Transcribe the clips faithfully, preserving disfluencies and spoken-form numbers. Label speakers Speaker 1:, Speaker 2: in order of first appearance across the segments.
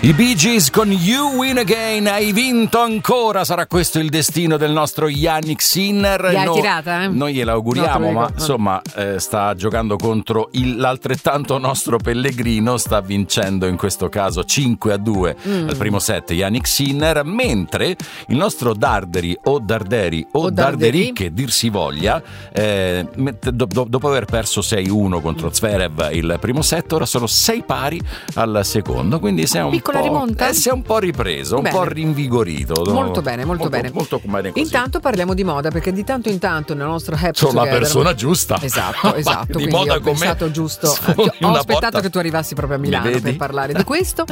Speaker 1: I Bee Gees con You Win Again. Hai vinto ancora. Sarà questo il destino del nostro Jannik Sinner.
Speaker 2: Gli hai
Speaker 1: no,
Speaker 2: tirata, eh?
Speaker 1: Noi gliela auguriamo,
Speaker 2: no,
Speaker 1: ma
Speaker 2: no.
Speaker 1: insomma eh, sta giocando contro il, l'altrettanto nostro Pellegrino. Sta vincendo in questo caso cinque a due mm. al primo set Jannik Sinner, mentre il nostro Darderi o Darderi o, o Darderi, Darderi, che dir si voglia, eh, do, do, dopo aver perso sei a uno contro Zverev il primo set, ora sono sei pari al secondo, quindi sei un
Speaker 2: piccola rimonta?
Speaker 1: Eh, si è un po' ripreso,
Speaker 2: bene.
Speaker 1: un po' rinvigorito.
Speaker 2: Molto bene, molto, molto bene.
Speaker 1: Molto bene così.
Speaker 2: Intanto parliamo di moda, perché di tanto in tanto nel nostro Happy
Speaker 1: sono
Speaker 2: Together,
Speaker 1: la persona giusta.
Speaker 2: Esatto, esatto.
Speaker 1: Di
Speaker 2: quindi
Speaker 1: moda
Speaker 2: ho pensato giusto. Ho aspettato
Speaker 1: botta.
Speaker 2: che tu arrivassi proprio a Milano per parlare di questo.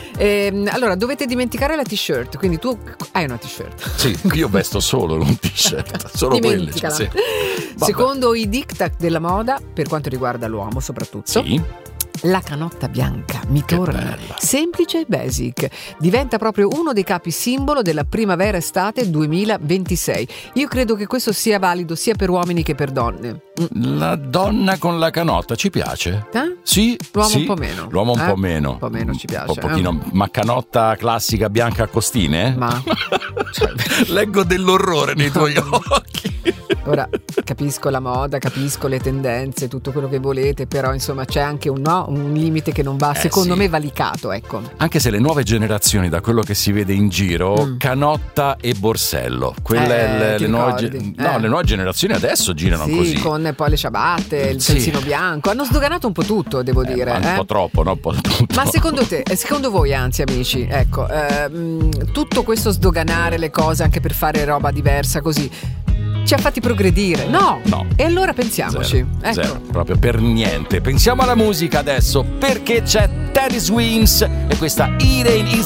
Speaker 2: E, allora, dovete dimenticare la t-shirt. Quindi tu hai una t-shirt.
Speaker 1: Sì, io vesto solo un t-shirt. Solo quelle. Cioè, sì.
Speaker 2: Secondo i diktat della moda, per quanto riguarda l'uomo soprattutto.
Speaker 1: Sì.
Speaker 2: La canotta bianca mi torna semplice e basic, diventa proprio uno dei capi simbolo della primavera-estate duemilaventisei. Io credo che questo sia valido sia per uomini che per donne.
Speaker 1: La donna con la canotta ci piace?
Speaker 2: Eh?
Speaker 1: Sì,
Speaker 2: l'uomo
Speaker 1: sì.
Speaker 2: un po' meno.
Speaker 1: L'uomo un
Speaker 2: eh?
Speaker 1: po' meno.
Speaker 2: Un po' meno ci piace.
Speaker 1: Un po' pochino,
Speaker 2: eh?
Speaker 1: ma canotta classica bianca a costine?
Speaker 2: Ma cioè...
Speaker 1: leggo dell'orrore nei tuoi occhi.
Speaker 2: Ora capisco la moda, capisco le tendenze, tutto quello che volete, però insomma c'è anche un, no, un limite che non va,
Speaker 1: eh,
Speaker 2: secondo
Speaker 1: sì.
Speaker 2: me valicato, ecco.
Speaker 1: Anche se le nuove generazioni, da quello che si vede in giro, mm. canotta e borsello, quelle
Speaker 2: eh,
Speaker 1: le, le, nuove, ge-
Speaker 2: eh.
Speaker 1: no, le nuove generazioni adesso girano
Speaker 2: sì,
Speaker 1: così.
Speaker 2: Con poi le ciabatte, il
Speaker 1: sì.
Speaker 2: calzino bianco, hanno sdoganato un po' tutto, devo
Speaker 1: eh,
Speaker 2: dire.
Speaker 1: Un
Speaker 2: eh?
Speaker 1: po' troppo, no? Un po' tutto.
Speaker 2: Ma secondo te, secondo voi anzi amici, ecco, ehm, tutto questo sdoganare le cose anche per fare roba diversa così ci ha fatti progredire? No!
Speaker 1: No.
Speaker 2: E allora pensiamoci.
Speaker 1: Zero,
Speaker 2: ecco.
Speaker 1: zero, proprio per niente. Pensiamo alla musica adesso, perché c'è Teddy Swims e questa Eating is